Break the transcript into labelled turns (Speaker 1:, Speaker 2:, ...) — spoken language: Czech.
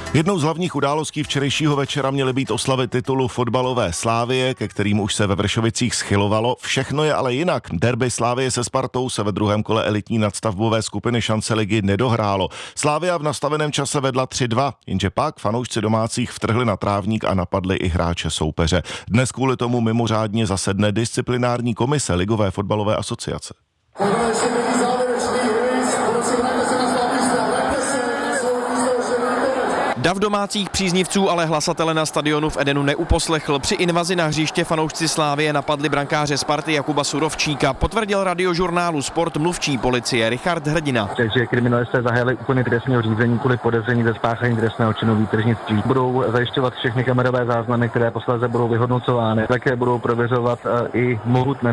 Speaker 1: Jednou z hlavních událostí včerejšího večera měly být oslavy titulu fotbalové Slavie, ke kterým už se ve Vršovicích schylovalo. Všechno je ale jinak. Derby Slavie se Spartou se ve druhém kole elitní nadstavbové skupiny Šance ligy nedohrálo. Slavia v nastaveném čase vedla 3-2, jenže pak fanoušci domácích vtrhli na trávník a napadli i hráče soupeře. Dnes kvůli tomu mimořádně zasedne disciplinární komise Ligové fotbalové asociace.
Speaker 2: Dav domácích příznivců ale hlasatele na stadionu v Edenu neuposlechl. Při invazi na hřiště fanoušci Slavie napadli brankáře Sparty Jakuba Surovčíka, potvrdil radiožurnálu Sport mluvčí policie Richard Hrdina.
Speaker 3: Takže kriminalisté zahájili úkony trestního řízení kvůli podezření ze spáchání trestného činu výtržnictví. Budou zajišťovat všechny kamerové záznamy, které posléze budou vyhodnocovány. Také budou prověřovat i mohutné